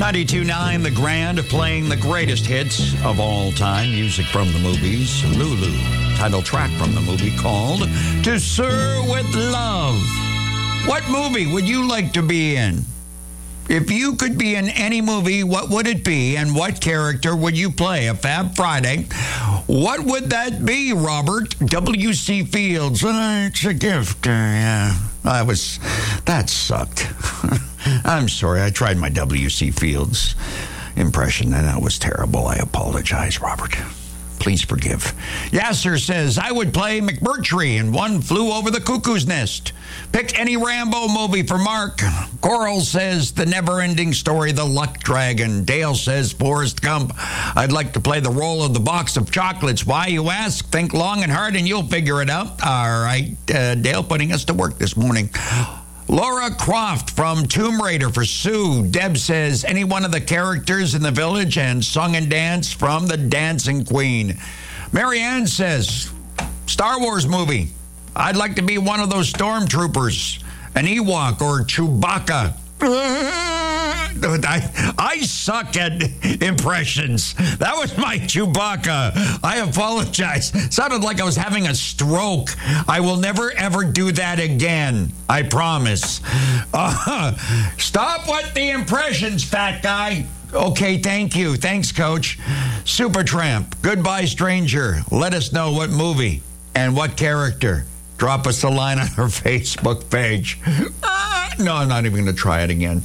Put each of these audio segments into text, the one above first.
92.9 The Grand, playing the greatest hits of all time. Music from the movies. Lulu, title track from the movie called To Sir With Love. What movie would you like to be in? If you could be in any movie, what would it be, and what character would you play? A Fab Friday. What would that be, Robert? W.C. Fields. It's a gift. Yeah, that sucked. I'm sorry. I tried my W.C. Fields impression, and that was terrible. I apologize, Robert. Please forgive. Yasser says, I would play McMurtry in One Flew Over the Cuckoo's Nest. Pick any Rambo movie for Mark. Coral says, The Never-Ending Story, The Luck Dragon. Dale says, Forrest Gump. I'd like to play the role of the box of chocolates. Why, you ask? Think long and hard and you'll figure it out. All right, Dale putting us to work this morning. Laura Croft from Tomb Raider for Sue. Deb says, any one of the characters in The Village and Song and Dance from The Dancing Queen. Marianne says, Star Wars movie. I'd like to be one of those stormtroopers, an Ewok or Chewbacca. I suck at impressions. That was my Chewbacca. I apologize. Sounded like I was having a stroke. I will never, ever do that again. I promise. Stop with the impressions, fat guy. Okay, thank you. Thanks, Coach. Supertramp, Goodbye Stranger. Let us know what movie and what character. Drop us a line on our Facebook page. No, I'm not even going to try it again.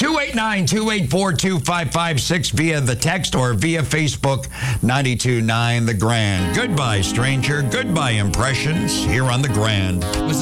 289-284-2556 via the text or via Facebook, 92.9 The Grand. Goodbye, stranger. Goodbye, impressions here on The Grand.